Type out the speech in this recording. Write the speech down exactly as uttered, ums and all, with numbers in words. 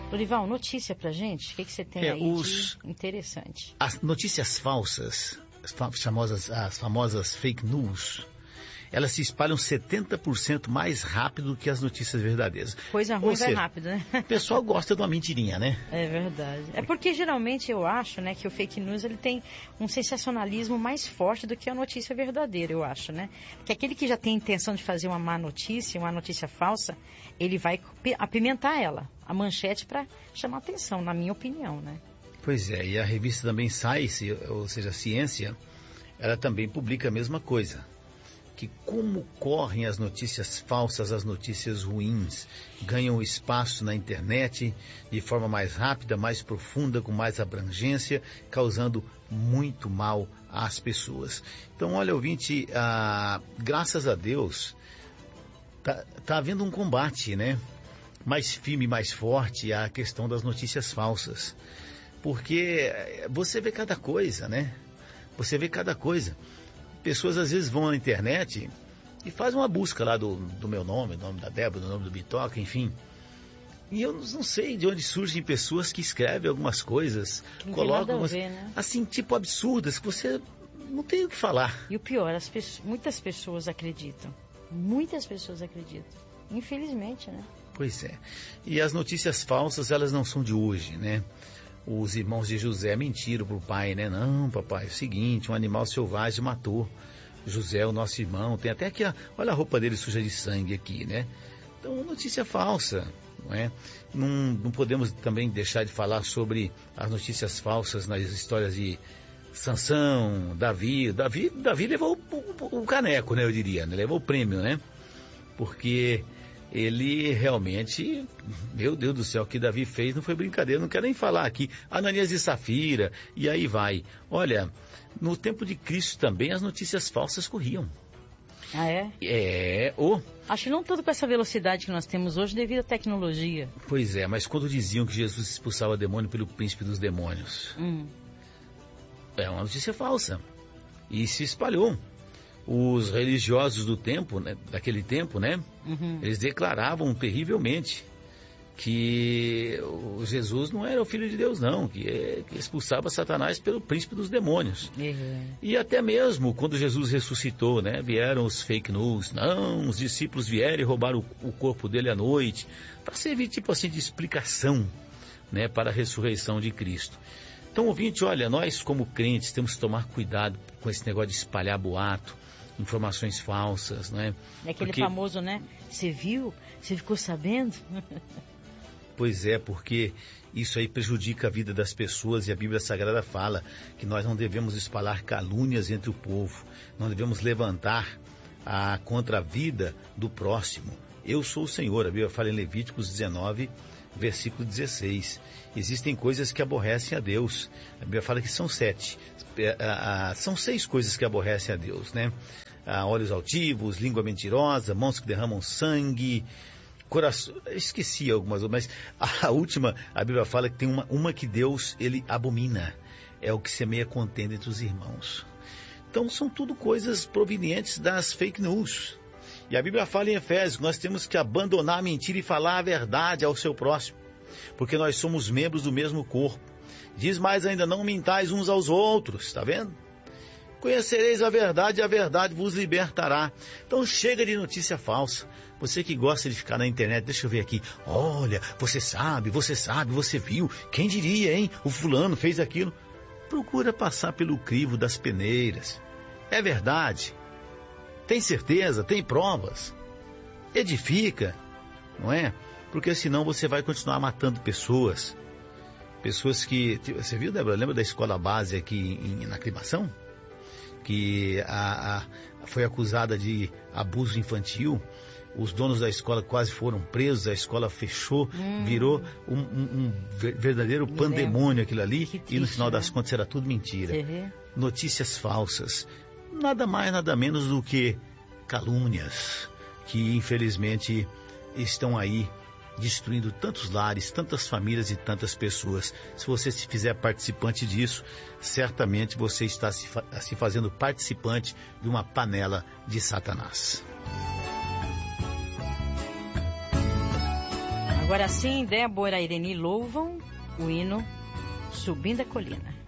Lorival, notícia pra gente? O que, que você tem é, aí os, de interessante? As notícias falsas, as famosas, as famosas fake news, elas se espalham setenta por cento mais rápido do que as notícias verdadeiras. Coisa ruim vai rápido, né? O pessoal gosta de uma mentirinha, né? É verdade. É porque geralmente eu acho, né, que o fake news ele tem um sensacionalismo mais forte do que a notícia verdadeira, eu acho, né? Porque aquele que já tem a intenção de fazer uma má notícia, uma notícia falsa, ele vai apimentar ela, a manchete, para chamar atenção, na minha opinião, né? Pois é, e a revista também Science, ou seja, Ciência, ela também publica a mesma coisa. Que como correm as notícias falsas, as notícias ruins, ganham espaço na internet de forma mais rápida, mais profunda, com mais abrangência, causando muito mal às pessoas. Então, olha, ouvinte, ah, graças a Deus, tá, tá havendo um combate, né? Mais firme, mais forte à questão das notícias falsas. Porque você vê cada coisa, né? Você vê cada coisa. Pessoas às vezes vão na internet e fazem uma busca lá do, do meu nome, do nome da Débora, do nome do Bitoca, enfim. E eu não sei de onde surgem pessoas que escrevem algumas coisas, que colocam algumas, ver, né? assim, tipo absurdas, que você não tem o que falar. E o pior, as pessoas, muitas pessoas acreditam. Muitas pessoas acreditam. Infelizmente, né? Pois é. E as notícias falsas, elas não são de hoje, né? Os irmãos de José mentiram para o pai, né? Não, papai, é o seguinte, um animal selvagem matou José, o nosso irmão. Tem até aqui, olha a roupa dele suja de sangue aqui, né? Então, notícia falsa, não é? Não, não podemos também deixar de falar sobre as notícias falsas nas histórias de Sansão, Davi. Davi, Davi levou o, o, o caneco, né? Eu diria, né? Levou o prêmio, né? Porque ele realmente, meu Deus do céu, o que Davi fez não foi brincadeira, não quero nem falar aqui, Ananias e Safira, e aí vai. Olha, no tempo de Cristo também as notícias falsas corriam. Ah, é? É, oh. Acho que não tudo com essa velocidade que nós temos hoje devido à tecnologia. Pois é, mas quando diziam que Jesus expulsava demônio pelo príncipe dos demônios, hum. é uma notícia falsa, e se espalhou. Os religiosos do tempo, né, daquele tempo, né, uhum. eles declaravam terrivelmente que o Jesus não era o Filho de Deus, não, que, é, que expulsava Satanás pelo príncipe dos demônios. Uhum. E até mesmo quando Jesus ressuscitou, né, vieram os fake news, não, os discípulos vieram e roubaram o, o corpo dele à noite, para servir tipo assim de explicação, né, para a ressurreição de Cristo. Então, ouvinte, olha, nós como crentes temos que tomar cuidado com esse negócio de espalhar boato, informações falsas, né? É aquele porque... famoso, né? Você viu? Você ficou sabendo? Pois é, porque isso aí prejudica a vida das pessoas e a Bíblia Sagrada fala que nós não devemos espalhar calúnias entre o povo, não devemos levantar a, contra a vida do próximo. Eu sou o Senhor, a Bíblia fala em Levíticos dezenove, versículo dezesseis. Existem coisas que aborrecem a Deus. A Bíblia fala que são sete. São seis coisas que aborrecem a Deus, né? Olhos altivos, língua mentirosa, mãos que derramam sangue, coração... Esqueci algumas, mas a última, a Bíblia fala que tem uma, uma que Deus, ele abomina. É o que semeia contenda entre os irmãos. Então são tudo coisas provenientes das fake news. E a Bíblia fala em Efésios que nós temos que abandonar a mentira e falar a verdade ao seu próximo, porque nós somos membros do mesmo corpo. Diz mais ainda, não mintais uns aos outros, está vendo? Conhecereis a verdade e a verdade vos libertará. Então chega de notícia falsa. Você que gosta de ficar na internet, deixa eu ver aqui. Olha, você sabe, você sabe, você viu. Quem diria, hein? O fulano fez aquilo. Procura passar pelo crivo das peneiras. É verdade. Tem certeza, tem provas. Edifica, não é? Porque senão você vai continuar matando pessoas. Pessoas que... Você viu, Débora? Lembra da escola base aqui em, na Aclimação? Que a, a, foi acusada de abuso infantil. Os donos da escola quase foram presos, a escola fechou, hum. virou um, um, um verdadeiro Me pandemônio lembro. Aquilo ali, triste, e no final das né? contas era tudo mentira. Uhum. Notícias falsas, nada mais, nada menos do que calúnias, que infelizmente estão aí destruindo tantos lares, tantas famílias e tantas pessoas. Se você se fizer participante disso, certamente você está se, fa- se fazendo participante de uma panela de Satanás. Agora sim, Débora e Ireni louvam o hino Subindo a Colina.